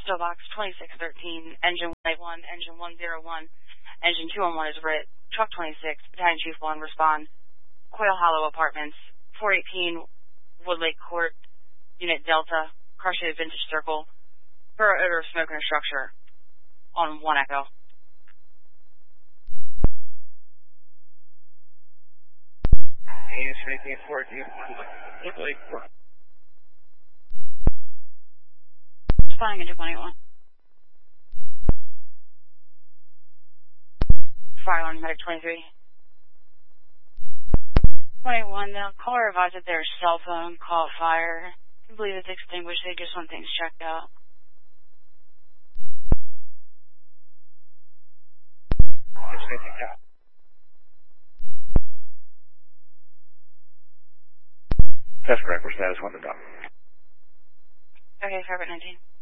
Stow Box 2613, Engine 181, Engine 101, Engine 211 is writ. Truck 26, Battalion Chief 1, respond. Quail Hollow Apartments, 418 Woodlake Court, Unit Delta, car shaded Vintage Circle, for odor of smoke in a structure, on 1 Echo. Unit 1814, Woodlake Court. Responding into 181. Fire on Medic 23. 21, the caller advised that their cell phone caught fire. I believe it's extinguished. They just want things checked out. That's correct. We're status 1 to dock. Okay, Firebird 19.